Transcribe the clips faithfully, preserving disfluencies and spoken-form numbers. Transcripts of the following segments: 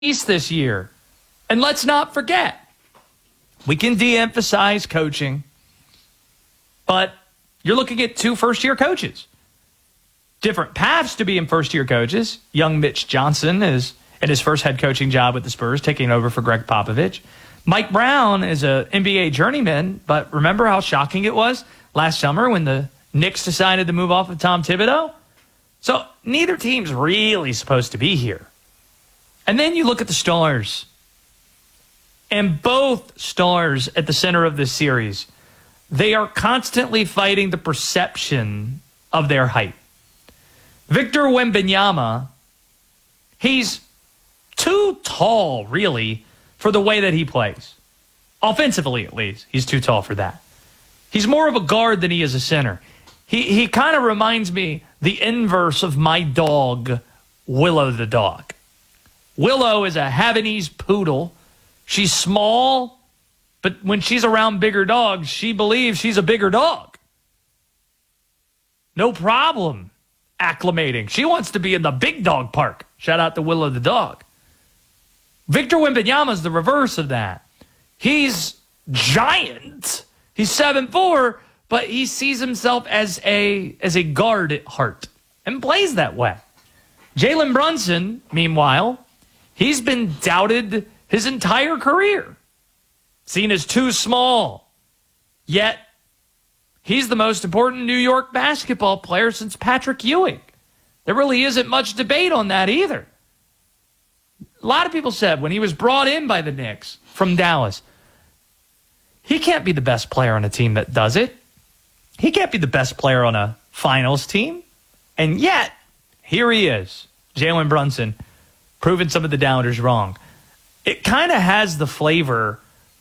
East this year. And let's not forget, we can de-emphasize coaching, but you're looking at two first-year coaches. Different paths to being first-year coaches. Young Mitch Johnson is in his first head coaching job with the Spurs, taking over for Greg Popovich. Mike Brown is an N B A journeyman, but remember how shocking it was last summer when the Knicks decided to move off of Tom Thibodeau? So neither team's really supposed to be here. And then you look at the stars. And both stars at the center of this series, they are constantly fighting the perception of their height. Victor Wembanyama, he's too tall, really, for the way that he plays. Offensively, at least, he's too tall for that. He's more of a guard than he is a center. He, he kind of reminds me the inverse of my dog, Willow the dog. Willow is a Havanese poodle. She's small, but when she's around bigger dogs, she believes she's a bigger dog. No problem acclimating. She wants to be in the big dog park. Shout out to Willow the dog. Victor Wembanyama is the reverse of that. He's giant. He's seven foot four, but he sees himself as a, as a guard at heart and plays that way. Jalen Brunson, meanwhile, he's been doubted his entire career, seen as too small. Yet, he's the most important New York basketball player since Patrick Ewing. There really isn't much debate on that either. A lot of people said when he was brought in by the Knicks from Dallas, he can't be the best player on a team that does it. He can't be the best player on a finals team. And yet, here he is, Jalen Brunson, proving some of the doubters wrong. It kind of has the flavor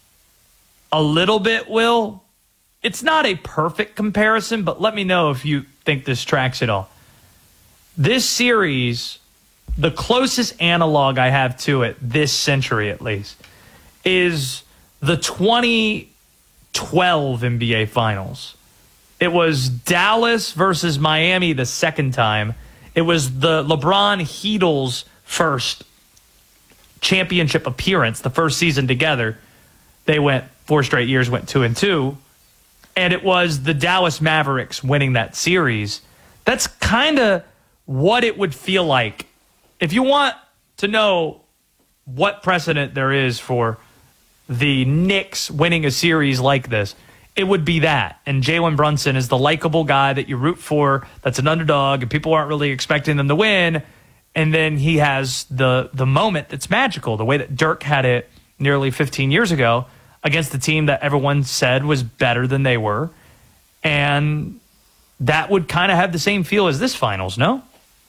a little bit, Will. It's not a perfect comparison, but let me know if you think this tracks at all. This series, the closest analog I have to it, this century at least, is the twenty twelve N B A Finals. It was Dallas versus Miami the second time. It was the LeBron Heatles first championship appearance, the first season together. They went four straight years, went two and two. And it was the Dallas Mavericks winning that series. That's kind of what it would feel like. If you want to know what precedent there is for the Knicks winning a series like this, it would be that. And Jalen Brunson is the likable guy that you root for, that's an underdog, and people aren't really expecting them to win. And then he has the the moment that's magical, the way that Dirk had it nearly fifteen years ago against the team that everyone said was better than they were. And that would kind of have the same feel as this finals, no?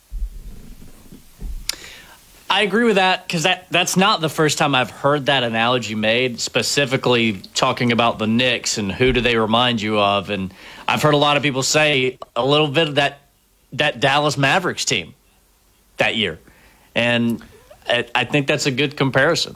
I agree with that because that, that's not the first time I've heard that analogy made, specifically talking about the Knicks and who do they remind you of. And I've heard a lot of people say a little bit of that, that Dallas Mavericks team that year. And I, I think that's a good comparison.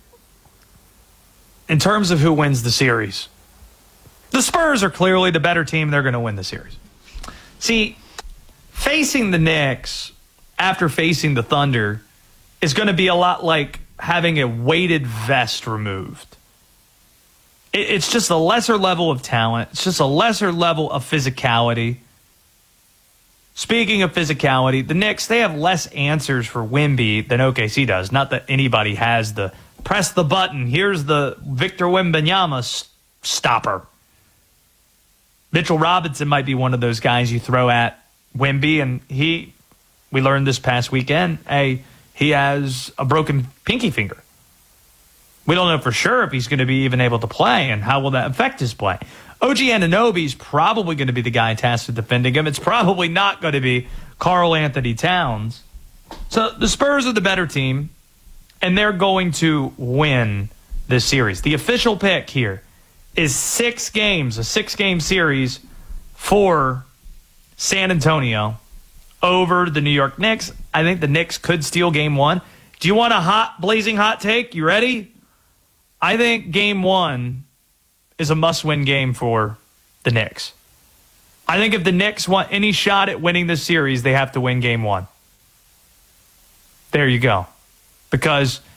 In terms of who wins the series, the Spurs are clearly the better team. They're going to win the series. See, facing the Knicks after facing the Thunder is going to be a lot like having a weighted vest removed. It, it's just a lesser level of talent. It's just a lesser level of physicality. Speaking of physicality, the Knicks, they have less answers for Wemby than O K C does. Not that anybody has the press the button, here's the Victor Wembanyama stopper. Mitchell Robinson might be one of those guys you throw at Wemby, and he, we learned this past weekend, hey, he has a broken pinky finger. We don't know for sure if he's going to be even able to play, and how will that affect his play. O G Anunoby is probably going to be the guy tasked with defending him. It's probably not going to be Karl Anthony Towns. So the Spurs are the better team, and they're going to win this series. The official pick here is six games, a six-game series for San Antonio over the New York Knicks. I think the Knicks could steal game one. Do you want a hot, blazing hot take? You ready? I think game one is a must-win game for the Knicks. I think if the Knicks want any shot at winning this series, they have to win game one. There you go. Because